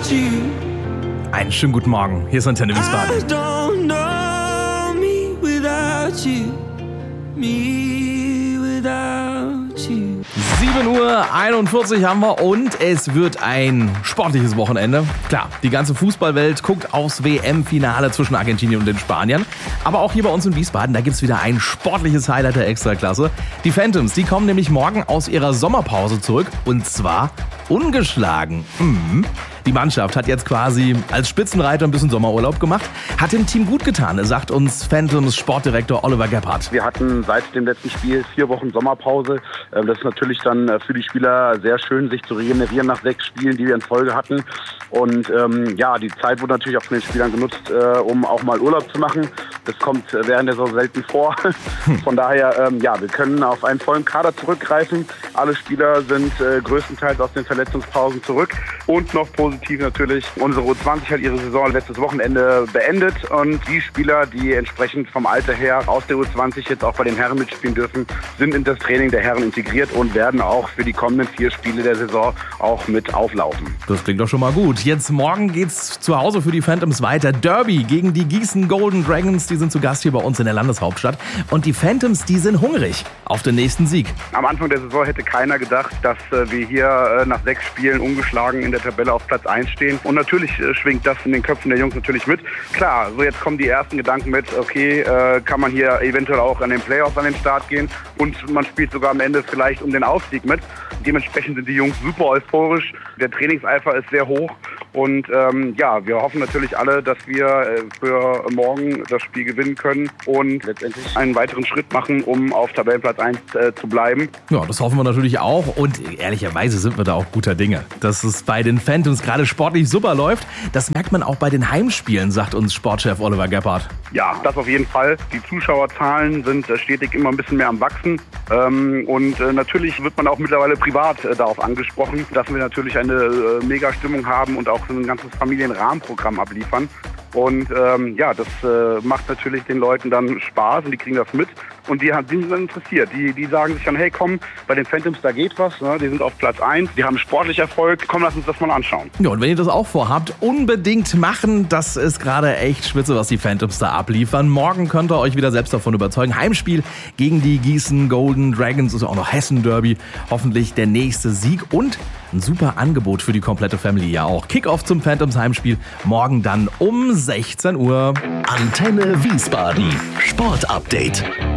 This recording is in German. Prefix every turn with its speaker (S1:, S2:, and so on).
S1: without you.
S2: Einen schönen guten Morgen. Hier ist Antenne Wiesbaden.
S1: I don't know me without you. Me without you.
S2: 7:41 Uhr haben wir und es wird ein sportliches Wochenende. Klar, die ganze Fußballwelt guckt aufs WM-Finale zwischen Argentinien und den Spaniern. Aber auch hier bei uns in Wiesbaden, da gibt es wieder ein sportliches Highlight der Extraklasse. Die Phantoms, die kommen nämlich morgen aus ihrer Sommerpause zurück und zwar ungeschlagen. Die Mannschaft hat jetzt quasi als Spitzenreiter ein bisschen Sommerurlaub gemacht. Hat dem Team gut getan, sagt uns Phantoms Sportdirektor Oliver Gebhardt.
S3: Wir hatten seit dem letzten Spiel 4 Wochen Sommerpause. Das ist natürlich dann für die Spieler sehr schön, sich zu regenerieren nach 6 Spielen, die wir in Folge hatten. Und die Zeit wurde natürlich auch von den Spielern genutzt, um auch mal Urlaub zu machen. Das kommt während der Saison selten vor. Von daher, wir können auf einen vollen Kader zurückgreifen. Alle Spieler sind größtenteils aus den Verletzungspausen zurück. Und noch positiv natürlich, unsere U20 hat ihre Saison letztes Wochenende beendet. Und die Spieler, die entsprechend vom Alter her aus der U20 jetzt auch bei den Herren mitspielen dürfen, sind in das Training der Herren integriert und werden auch für die kommenden 4 Spiele der Saison auch mit auflaufen.
S2: Das klingt doch schon mal gut. Jetzt morgen geht's zu Hause für die Phantoms weiter. Derby gegen die Gießen Golden Dragons. Die sind zu Gast hier bei uns in der Landeshauptstadt. Und die Phantoms, die sind hungrig auf den nächsten Sieg.
S3: Am Anfang der Saison hätte keiner gedacht, dass wir hier nach 6 Spielen ungeschlagen in der Tabelle auf Platz 1 stehen. Und natürlich schwingt das in den Köpfen der Jungs natürlich mit. Klar, so jetzt kommen die ersten Gedanken mit, okay, kann man hier eventuell auch an den Playoffs an den Start gehen und man spielt sogar am Ende vielleicht um den Aufstieg mit. Dementsprechend sind die Jungs super euphorisch. Der Trainingseifer ist sehr hoch. Und wir hoffen natürlich alle, dass wir für morgen das Spiel gewinnen können und letztendlich einen weiteren Schritt machen, um auf Tabellenplatz 1 zu bleiben.
S2: Ja, das hoffen wir natürlich auch und ehrlicherweise sind wir da auch guter Dinge. Dass es bei den Phantoms gerade sportlich super läuft, das merkt man auch bei den Heimspielen, sagt uns Sportchef Oliver Gebhardt.
S3: Ja, das auf jeden Fall. Die Zuschauerzahlen sind stetig immer ein bisschen mehr am Wachsen. Natürlich wird man auch mittlerweile privat darauf angesprochen, dass wir natürlich eine Mega-Stimmung haben und auch so ein ganzes Familienrahmenprogramm abliefern. Und das macht natürlich den Leuten dann Spaß und die kriegen das mit. Und die sind dann interessiert. Die sagen sich dann, hey komm, bei den Phantoms, da geht was. Ne? Die sind auf Platz 1, die haben sportlich Erfolg. Komm, lass uns das mal anschauen.
S2: Ja, und wenn ihr das auch vorhabt, unbedingt machen. Das ist gerade echt spitze, was die Phantoms da abliefern. Morgen könnt ihr euch wieder selbst davon überzeugen. Heimspiel gegen die Gießen Golden Dragons, ist auch noch Hessen-Derby. Hoffentlich der nächste Sieg und ein super Angebot für die komplette Family ja auch. Kickoff zum Phantoms Heimspiel morgen dann um 16 Uhr.
S4: Antenne Wiesbaden. Sportupdate.